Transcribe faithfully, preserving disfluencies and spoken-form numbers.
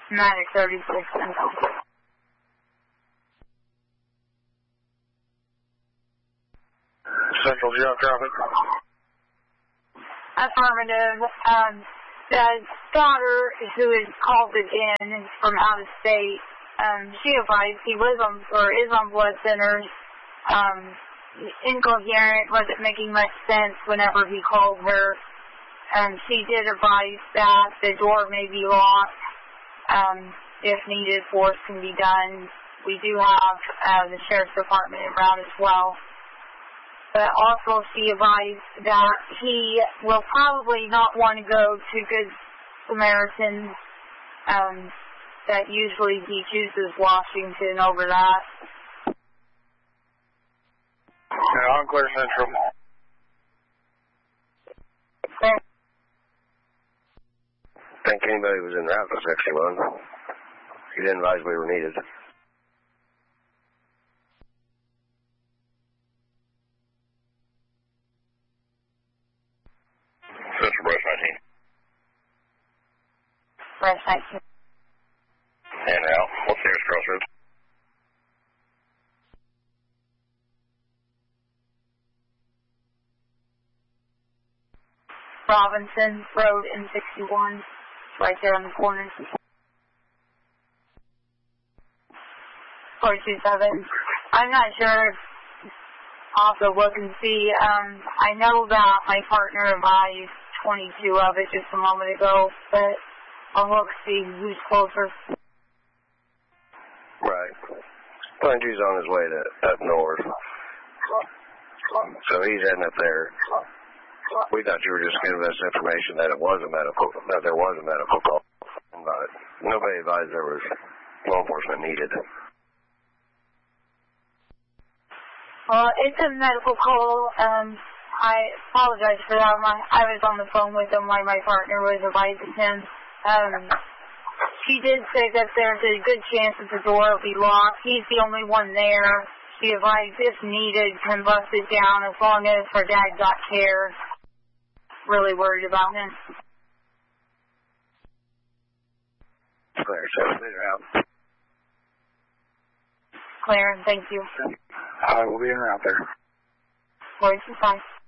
Medic thirty-six Central. Central, do you have traffic? Affirmative. Um, the daughter who is called it in from out of state, um, she advised he was on, or is on blood thinners, um, incoherent, wasn't making much sense whenever he called her. Um, she did advise that the door may be locked. Um, if needed, force can be done. We do have uh, the Sheriff's Department around as well. But also she advised that he will probably not want to go to Good Samaritan, um, that usually he chooses Washington over that. Yeah, I'm clear Central. Okay. I think anybody was in route for section one. He didn't advise we were needed. Central, Brush nineteen. Brush nineteen. And out. What's nearest crossroads? Robinson Road in sixty-one. Right there on the corner. four two seven. I'm not sure. Also look and see. Um, I know that my partner advised twenty-two of it just a moment ago, but I'll look see who's closer. Right. twenty-two's on his way to up north. So he's heading up there. We thought you were just giving us information that it was a medical, that there was a medical call, but nobody advised there was law enforcement needed. Well, it's a medical call. Um, I apologize for that. My, I was on the phone with him while my partner was advising him. Um, he did say that there's a good chance that the door will be locked. He's the only one there. She advised if needed, can bust it down as long as her dad got care. Really worried about him. Clear, so they're out. Clear, thank you. I will be in route there. forty-five.